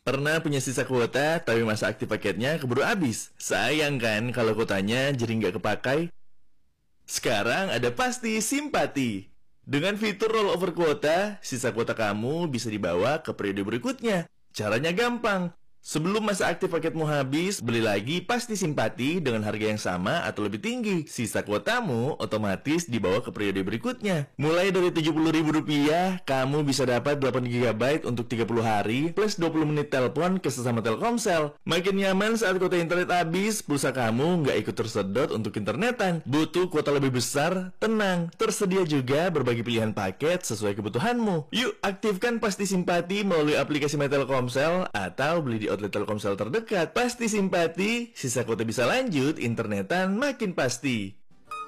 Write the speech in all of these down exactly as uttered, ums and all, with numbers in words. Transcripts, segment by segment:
Pernah punya sisa kuota, tapi masa aktif paketnya keburu habis. Sayang kan kalau kuotanya jadi nggak kepakai? Sekarang ada Pasti Simpati. Dengan fitur rollover kuota, sisa kuota kamu bisa dibawa ke periode berikutnya. Caranya gampang. Sebelum masa aktif paketmu habis, beli lagi Pasti Simpati dengan harga yang sama atau lebih tinggi. Sisa kuotamu otomatis dibawa ke periode berikutnya. Mulai dari tujuh puluh ribu rupiah, kamu bisa dapat delapan giga byte untuk tiga puluh hari, plus dua puluh menit telepon ke sesama Telkomsel. Makin nyaman saat kuota internet habis, pulsa kamu nggak ikut tersedot untuk internetan. Butuh kuota lebih besar? Tenang, tersedia juga berbagai pilihan paket sesuai kebutuhanmu. Yuk, aktifkan Pasti Simpati melalui aplikasi My Telkomsel atau beli di outlet Telkomsel terdekat. Pasti Simpati, sisa kuota bisa lanjut, internetan makin pasti.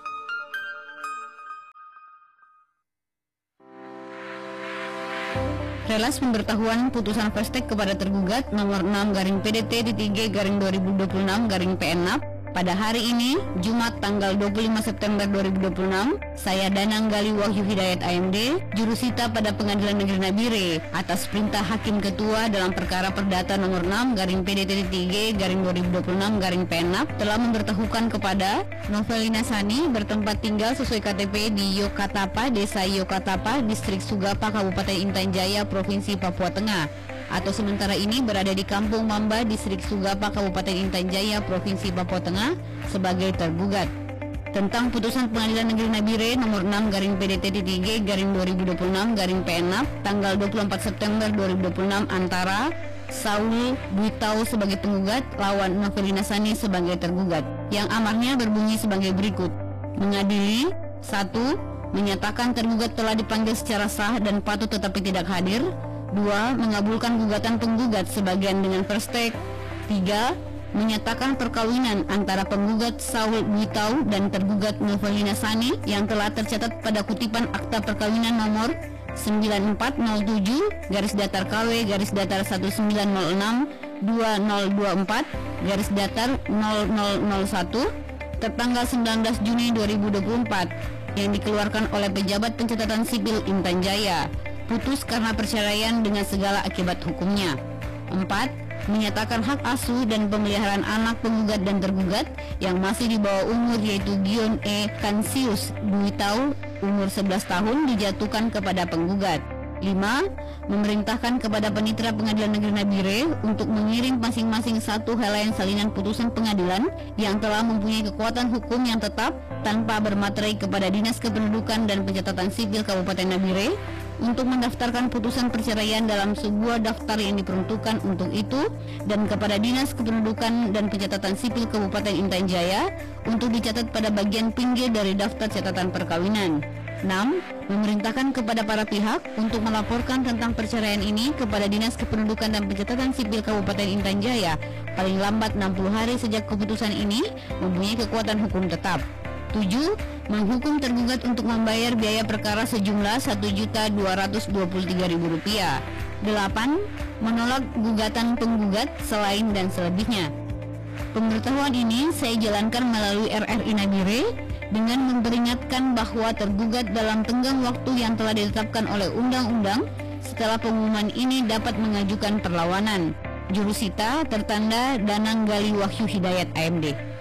Relas pemberitahuan putusan First-Take kepada tergugat nomor enam garing P D T tiga garing dua ribu dua puluh enam garing P N A P pada hari ini, Jumat tanggal dua puluh lima September dua ribu dua puluh enam, saya Danang Gali Wahyu Hidayat A M D, jurusita pada Pengadilan Negeri Nabire, atas perintah Hakim Ketua dalam perkara perdata nomor enam garing P D T tiga garing dua ribu dua puluh enam garing P N A P, telah memberitahukan kepada Novelina Sani bertempat tinggal sesuai K T P di Yokatapa, Desa Yokatapa, Distrik Sugapa, Kabupaten Intan Jaya, Provinsi Papua Tengah, atau sementara ini berada di Kampung Mamba, Distrik Sugapa, Kabupaten Intan Jaya, Provinsi Papua Tengah, sebagai tergugat. Tentang putusan Pengadilan Negeri Nabire nomor enam garing P D T tiga garing dua ribu dua puluh enam garing P N A P tanggal dua puluh empat September dua ribu dua puluh enam antara Saul Buitau sebagai penggugat lawan Novelina Sani sebagai tergugat, yang amarnya berbunyi sebagai berikut. Mengadili: satu. Menyatakan tergugat telah dipanggil secara sah dan patut tetapi tidak hadir. Dua. Mengabulkan gugatan penggugat sebagian dengan First-Take. Tiga. Menyatakan perkawinan antara penggugat Saul Buitau dan tergugat Novelina Sani yang telah tercatat pada kutipan akta perkawinan nomor sembilan empat nol tujuh garis datar K W garis datar satu sembilan nol enam dua nol dua empat garis datar nol nol nol satu tertanggal sembilan belas Juni dua ribu dua puluh empat yang dikeluarkan oleh pejabat pencatatan sipil Intan Jaya. Putus karena perceraian dengan segala akibat hukumnya. Empat. Menyatakan hak asuh dan pemeliharaan anak penggugat dan tergugat yang masih di bawah umur, yaitu Gion E. Kansius Buitau umur sebelas tahun, dijatuhkan kepada penggugat. Lima. Memerintahkan kepada Panitera Pengadilan Negeri Nabire untuk mengirim masing-masing satu helaian salinan putusan pengadilan yang telah mempunyai kekuatan hukum yang tetap tanpa bermaterai kepada Dinas Kependudukan dan Pencatatan Sipil Kabupaten Nabire untuk mendaftarkan putusan perceraian dalam sebuah daftar yang diperuntukkan untuk itu, dan kepada Dinas Kependudukan dan Pencatatan Sipil Kabupaten Intan Jaya untuk dicatat pada bagian pinggir dari daftar catatan perkawinan. Enam. Memerintahkan kepada para pihak untuk melaporkan tentang perceraian ini kepada Dinas Kependudukan dan Pencatatan Sipil Kabupaten Intan Jaya paling lambat enam puluh hari sejak keputusan ini mempunyai kekuatan hukum tetap. Tujuh. Menghukum tergugat untuk membayar biaya perkara sejumlah satu juta dua ratus dua puluh tiga ribu rupiah. Delapan. Menolak gugatan penggugat selain dan selebihnya. Pemberitahuan ini saya jalankan melalui R R I Nabire dengan memperingatkan bahwa tergugat dalam tenggang waktu yang telah ditetapkan oleh undang-undang setelah pengumuman ini dapat mengajukan perlawanan. Jurusita tertanda Danang Gali Wahyu Hidayat A M D.